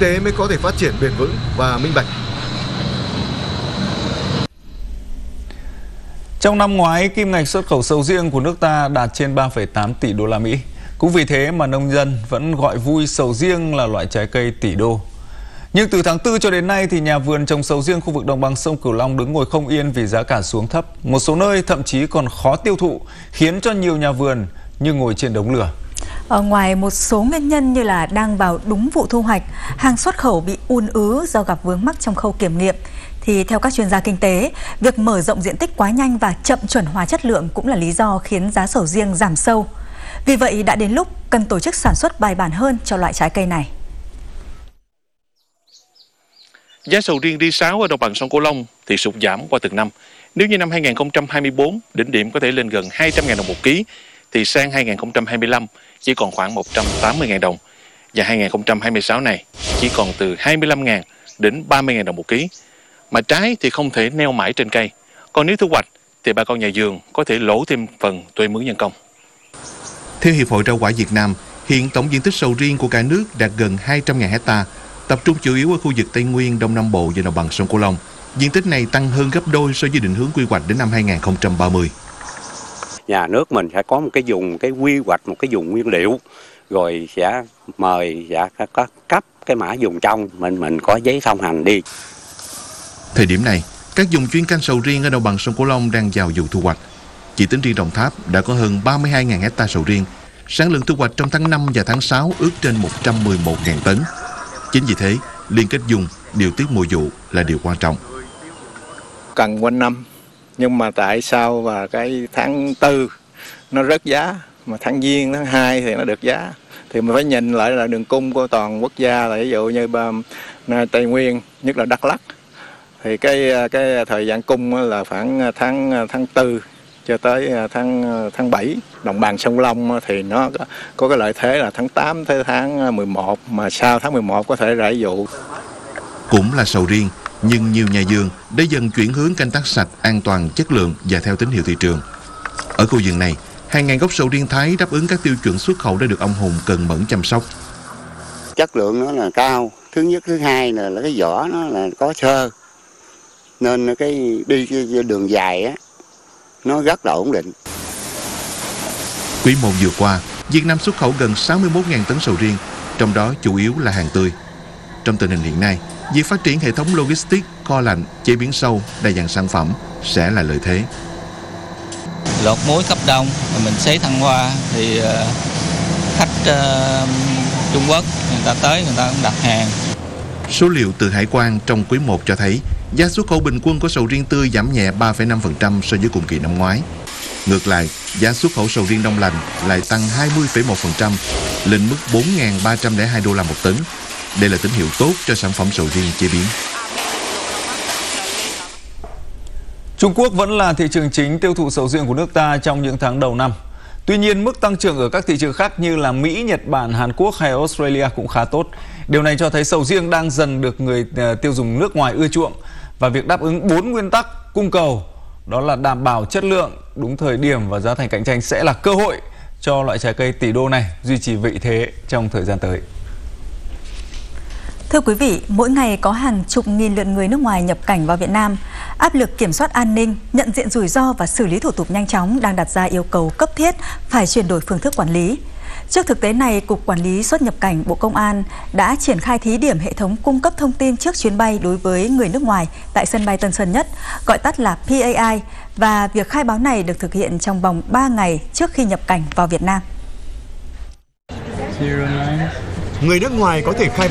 tế mới có thể phát triển bền vững và minh bạch. Trong năm ngoái, kim ngạch xuất khẩu sầu riêng của nước ta đạt trên 3,8 tỷ đô la Mỹ. Cũng vì thế mà nông dân vẫn gọi vui sầu riêng là loại trái cây tỷ đô. Nhưng từ tháng 4 cho đến nay thì nhà vườn trồng sầu riêng khu vực đồng bằng sông Cửu Long đứng ngồi không yên vì giá cả xuống thấp. Một số nơi thậm chí còn khó tiêu thụ, khiến cho nhiều nhà vườn như ngồi trên đống lửa. Ngoài một số nguyên nhân như là đang vào đúng vụ thu hoạch, hàng xuất khẩu bị ùn ứ do gặp vướng mắc trong khâu kiểm nghiệm, thì theo các chuyên gia kinh tế, việc mở rộng diện tích quá nhanh và chậm chuẩn hóa chất lượng cũng là lý do khiến giá sầu riêng giảm sâu. Vì vậy đã đến lúc cần tổ chức sản xuất bài bản hơn cho loại trái cây này. Giá sầu riêng RI6 ở đồng bằng sông Cửu Long thì sụt giảm qua từng năm. Nếu như năm 2024 đỉnh điểm có thể lên gần 200.000 đồng một ký, thì sang 2025 chỉ còn khoảng 180.000 đồng. Và 2026 này chỉ còn từ 25.000 đến 30.000 đồng một ký. Mà trái thì không thể neo mãi trên cây. Còn nếu thu hoạch thì bà con nhà vườn có thể lỗ thêm phần thuê mướn nhân công. Theo Hiệp hội Rau quả Việt Nam, hiện tổng diện tích sầu riêng của cả nước đạt gần 200.000 hectare, tập trung chủ yếu ở khu vực Tây Nguyên, Đông Nam Bộ và đồng bằng sông Cửu Long. Diện tích này tăng hơn gấp đôi so với định hướng quy hoạch đến năm 2030. Nhà nước mình sẽ có một cái quy hoạch, một cái vùng nguyên liệu, rồi sẽ mời có cấp cái mã vùng trong, mình có giấy thông hành đi. Thời điểm này, các vùng chuyên canh sầu riêng ở đồng bằng sông Cửu Long đang vào vụ thu hoạch. Chỉ tính riêng Đồng Tháp đã có hơn 32.000 hectare sầu riêng. Sản lượng thu hoạch trong tháng 5 và tháng 6 ước trên 111.000 tấn. Chính vì thế, liên kết vùng, điều tiết mùa vụ là điều quan trọng. Cần quanh năm, nhưng mà tại sao và cái tháng 4 nó rớt giá, mà tháng Giêng, tháng 2 thì nó được giá. Thì mình phải nhìn lại là đường cung của toàn quốc gia, là ví dụ như Tây Nguyên, nhất là Đắk Lắk. Thì cái thời gian cung là khoảng tháng 4 cho tới tháng 7. Đồng bằng sông Long thì nó có cái lợi thế là tháng 8 tới tháng 11, mà sau tháng 11 có thể rải vụ. Cũng là sầu riêng, nhưng nhiều nhà vườn đã dần chuyển hướng canh tác sạch, an toàn, chất lượng và theo tín hiệu thị trường. Ở khu vườn này, hàng ngàn gốc sầu riêng Thái đáp ứng các tiêu chuẩn xuất khẩu đã được ông Hùng cần mẫn chăm sóc. Chất lượng nó là cao, thứ nhất, thứ hai là cái vỏ nó là có xơ, nên cái đường dài á nó rất là ổn định. Quý 1 vừa qua, Việt Nam xuất khẩu gần 61.000 tấn sầu riêng, trong đó chủ yếu là hàng tươi. Trong tình hình hiện nay, việc phát triển hệ thống logistics, kho lạnh, chế biến sâu, đa dạng sản phẩm sẽ là lợi thế. Lọt muối cấp đông, mình xấy thăng hoa thì khách Trung Quốc người ta tới người ta cũng đặt hàng. Số liệu từ Hải quan trong quý 1 cho thấy giá xuất khẩu bình quân của sầu riêng tươi giảm nhẹ 3,5% so với cùng kỳ năm ngoái. Ngược lại, giá xuất khẩu sầu riêng đông lạnh lại tăng 20,1% lên mức 4.302 đô la một tấn. Đây là tín hiệu tốt cho sản phẩm sầu riêng chế biến. Trung Quốc vẫn là thị trường chính tiêu thụ sầu riêng của nước ta trong những tháng đầu năm. Tuy nhiên, mức tăng trưởng ở các thị trường khác như là Mỹ, Nhật Bản, Hàn Quốc hay Australia cũng khá tốt. Điều này cho thấy sầu riêng đang dần được người tiêu dùng nước ngoài ưa chuộng. Và việc đáp ứng 4 nguyên tắc cung cầu, đó là đảm bảo chất lượng, đúng thời điểm và giá thành cạnh tranh sẽ là cơ hội cho loại trái cây tỷ đô này duy trì vị thế trong thời gian tới. Thưa quý vị, mỗi ngày có hàng chục nghìn lượt người nước ngoài nhập cảnh vào Việt Nam. Áp lực kiểm soát an ninh, nhận diện rủi ro và xử lý thủ tục nhanh chóng đang đặt ra yêu cầu cấp thiết phải chuyển đổi phương thức quản lý. Trước thực tế này, Cục Quản lý xuất nhập cảnh Bộ Công an đã triển khai thí điểm hệ thống cung cấp thông tin trước chuyến bay đối với người nước ngoài tại sân bay Tân Sơn Nhất, gọi tắt là PAI, và việc khai báo này được thực hiện trong vòng 3 ngày trước khi nhập cảnh vào Việt Nam. Người nước ngoài có thể khai